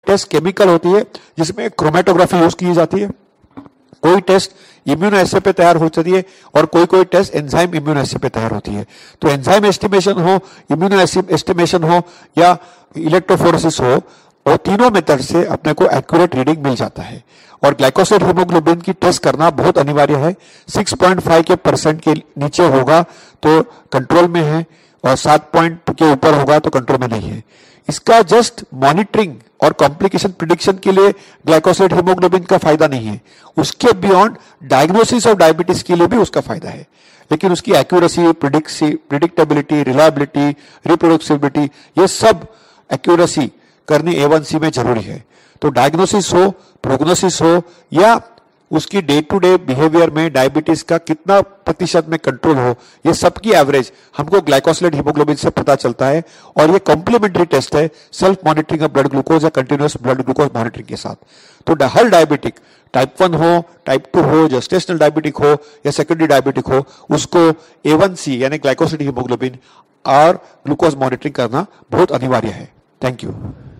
Test chemical होती है जिसमें क्रोमेटोग्राफी यूज की जाती है, कोई टेस्ट इम्यूनो एसे पे तैयार हो जाती है और कोई कोई टेस्ट एंजाइम इम्यूनो एसे पे तैयार होती है। तो एंजाइम एस्टिमेशन हो, इम्यूनो एस्टिमेशन हो या इलेक्ट्रोफोरेसिस हो, और तीनों मेथड से अपने को एक्यूरेट रीडिंग मिल जाता है। और ग्लाइकोसाइड हीमोग्लोबिन की टेस्ट करना बहुत अनिवार्य है। 6.5 के % के नीचे होगा तो कंट्रोल में है और 7 के ऊपर होगा तो कंट्रोल में नहीं है। इसका जस्ट मॉनिटरिंग और कॉम्प्लिकेशन प्रिडिक्शन के लिए ग्लाइकोसाइड हीमोग्लोबिन का फायदा नहीं है, उसके बियॉन्ड डायग्नोसिस ऑफ डायबिटीज के लिए भी उसका फायदा है। लेकिन उसकी एक्यूरेसी, प्रिडिक्टेबिलिटी, रिलायबिलिटी, रिप्रोड्यूसिबिलिटी, ये सब एक्यूरेसी करनी A1C में जरूरी है। तो डायग्नोसिस हो, प्रोग्नोसिस हो या उसकी डे टू डे बिहेवियर में डायबिटीज का कितना प्रतिशत में कंट्रोल हो, ये सबकी एवरेज हमको ग्लाइकोसाइड हीमोग्लोबिन से पता चलता है। और ये कॉम्प्लीमेंट्री टेस्ट है self monitoring of blood glucose या कंटिन्यूअस ब्लड ग्लूकोज मॉनिटरिंग के साथ। तो हर डायबिटिक, टाइप 1 हो, टाइप 2 हो, जेस्टेशनल डायबिटिक हो या सेकेंडरी डायबिटिक हो, उसको A1C यानी ग्लाइकोसाइड हीमोग्लोबिन और ग्लूकोज मॉनिटरिंग करना बहुत अनिवार्य है। Thank you.